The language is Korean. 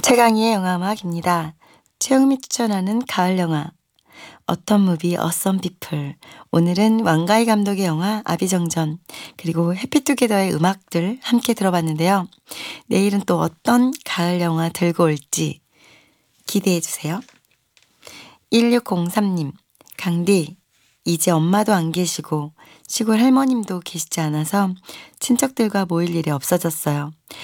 최강희의 영화음악입니다. 최영미 추천하는 가을 영화 어텀 무비 어썸 피플. 오늘은 왕가희 감독의 영화 아비정전 그리고 해피투게더의 음악들 함께 들어봤는데요. 내일은 또 어떤 가을 영화 들고 올지 기대해 주세요. 1603님 강디 이제 엄마도 안 계시고 시골 할머님도 계시지 않아서 친척들과 모일 일이 없어졌어요.